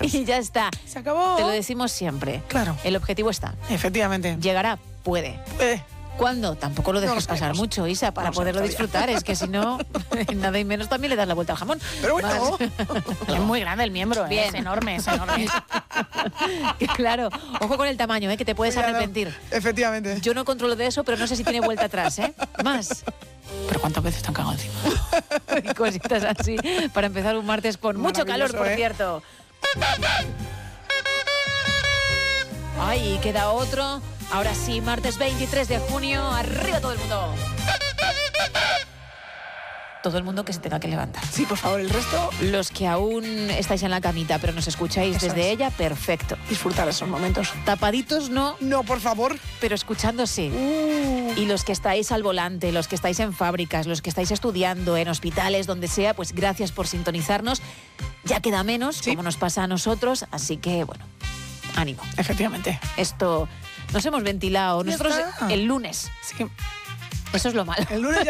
muchachos. Y ya está. Se acabó. Te lo decimos siempre. Claro. El objetivo está. Efectivamente. Llegará, puede. ¿Cuándo? Tampoco lo dejes pasar mucho, Isa, para poderlo disfrutar. Es que si no, nada y menos también le das la vuelta al jamón. Pero bueno. Es muy grande el miembro, Bien. es enorme, es enorme. Claro, ojo con el tamaño, que te puedes Cuidado. arrepentir. Efectivamente. Yo no controlo de eso, pero no sé si tiene vuelta atrás, Más. Pero ¿cuántas veces te han cagado encima? Y cositas así, para empezar un martes con mucho calor, por cierto. Ay, queda otro. Ahora sí, martes 23 de junio. ¡Arriba todo el mundo! Todo el mundo que se tenga que levantar. Sí, por favor, el resto. Los que aún estáis en la camita, pero nos escucháis Eso desde es. ella, perfecto. Disfrutar esos momentos. Tapaditos no, No, por favor. pero escuchando sí. Y los que estáis al volante, los que estáis en fábricas, los que estáis estudiando, en hospitales, donde sea, pues gracias por sintonizarnos. Ya queda menos, Sí. como nos pasa a nosotros, así que, bueno, ánimo. Efectivamente. Esto nos hemos ventilado Ya nosotros está. el lunes. Sí. Eso es lo malo. El lunes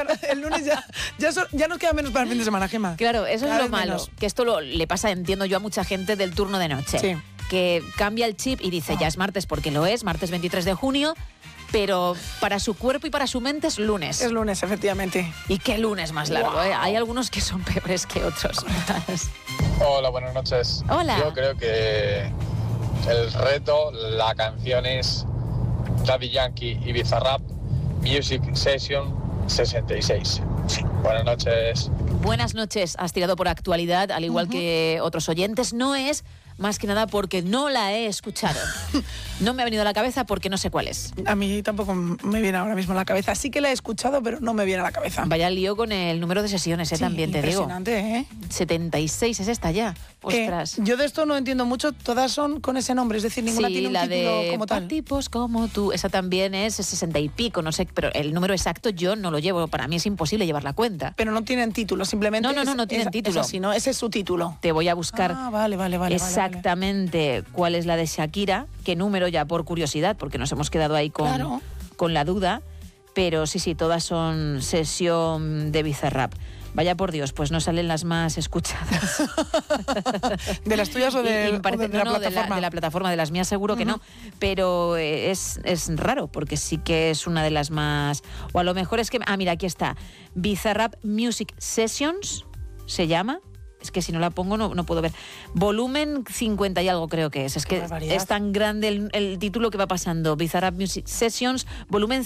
ya nos queda menos para el fin de semana, Gemma. Claro, eso Cada es lo vez malo. menos. Que esto le pasa, entiendo yo, a mucha gente del turno de noche. Sí. Que cambia el chip y dice, ya es martes porque lo es, martes 23 de junio, pero para su cuerpo y para su mente es lunes. Es lunes, efectivamente. ¿Y qué lunes más largo? Wow. Hay algunos que son peores que otros. Hola, buenas noches. Hola. Yo creo que el reto, la canción es Daddy Yankee y Bizarrap Music Session 66. Buenas noches. Buenas noches. Has tirado por actualidad, al igual que otros oyentes. No es más que nada porque no la he escuchado. No me ha venido a la cabeza porque no sé cuál es. A mí tampoco me viene ahora mismo a la cabeza. Sí que la he escuchado, pero no me viene a la cabeza. Vaya lío con el número de sesiones, Sí, también te digo. impresionante, ¿eh? 76 es esta ya. Ostras. Yo de esto no entiendo mucho. Todas son con ese nombre, es decir, ninguna Sí, tiene un la título de como tal. tipos como tú. Esa también es 60 y pico, no sé, pero el número exacto yo no lo llevo. Para mí es imposible llevar la cuenta. Pero no tienen título, simplemente. No tienen título. Es así, ¿no? Ese es su título. Te voy a buscar Vale. exactamente cuál es la de Shakira, qué número, ya por curiosidad, porque nos hemos quedado ahí Claro. con la duda. Pero sí, todas son sesión de Bizarrap. Vaya por Dios, pues no salen las más escuchadas. ¿De las tuyas o Y de, me parece, o de la plataforma? de la plataforma, de las mías seguro que no, pero es raro porque sí que es una de las más, o a lo mejor es que, mira, aquí está, Bizarrap Music Sessions se llama. Es que si no la pongo no puedo ver. Volumen 50 y algo creo que es. Es Qué que barbaridad. es tan grande el título que va pasando. Bizarrap Music Sessions, volumen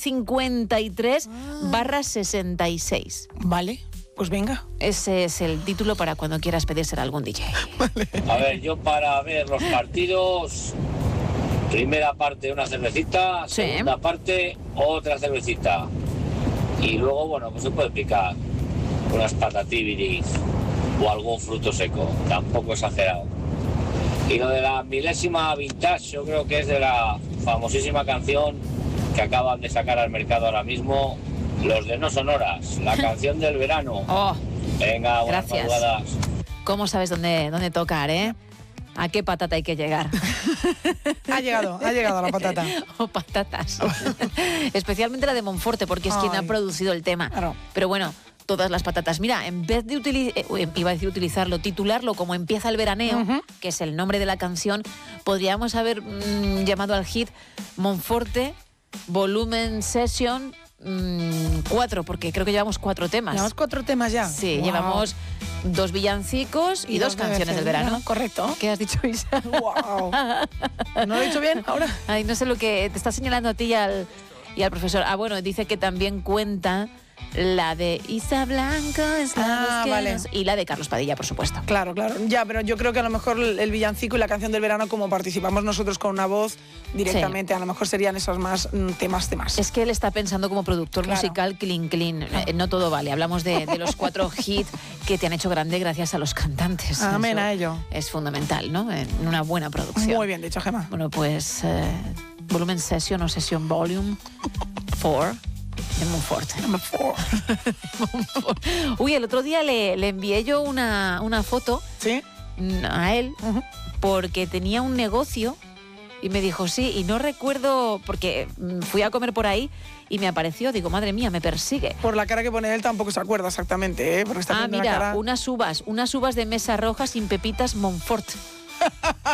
53/66. Vale, pues venga. Ese es el título para cuando quieras pedírselo a algún DJ. A ver, yo para ver los partidos, primera parte una cervecita, Sí. segunda parte otra cervecita. Y luego, bueno, pues se puede picar unas patatibiris o algún fruto seco, tampoco exagerado. Y lo de la milésima vintage, yo creo que es de la famosísima canción que acaban de sacar al mercado ahora mismo, los de No Sonoras, la canción del verano. Oh, Venga, buenas gracias. madrugadas. ¿Cómo sabes dónde tocar, ¿A qué patata hay que llegar? Ha llegado la patata. O patatas. Especialmente la de Monforte, porque es quien ha Ay. producido el tema. Claro. Pero bueno, todas las patatas. Mira, en vez de utilizarlo, titularlo como Empieza el veraneo, que es el nombre de la canción, podríamos haber llamado al hit Monforte Volumen Session 4, porque creo que llevamos 4 temas. Llevamos 4 temas ya. Sí, Wow. llevamos 2 villancicos y 2 canciones del verano. Correcto. ¿Qué has dicho, Isa? Wow. ¿No lo he dicho bien ahora? Ay, no sé lo que te está señalando a ti y al profesor. Bueno, dice que también cuenta la de Isa Blanco es la que vale. y la de Carlos Padilla, por supuesto. Claro. Ya, pero yo creo que a lo mejor el villancico y la canción del verano, como participamos nosotros con una voz directamente, a lo mejor serían esos más temas. Es que él está pensando como productor Claro. musical clean. No todo vale. Hablamos de los 4 hits que te han hecho grande gracias a los cantantes. Amén Eso a ello. Es fundamental, ¿no? En una buena producción. Muy bien dicho, Gemma. Bueno, pues Volumen Session o Session Volume 4 de Monforte. Uy, el otro día le envié yo una foto ¿Sí? a él porque tenía un negocio y me dijo sí, y no recuerdo, porque fui a comer por ahí y me apareció, digo, madre mía, me persigue. Por la cara que pone él tampoco se acuerda exactamente, ¿eh? Porque está poniendo Mira, una cara... unas uvas de mesa roja sin pepitas Monfort.